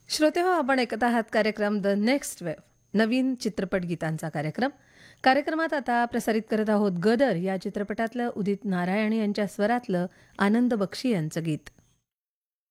श्रोते हो, आपण ऐकत आहात कार्यक्रम द नेक्स्ट वेव्ह, नवीन चित्रपट गीतांचा कार्यक्रम. कार्यक्रमात आता प्रसारित करत आहोत गदर या चित्रपटातलं उदित नारायण यांच्या स्वरातलं आनंद बक्षी यांचं गीत.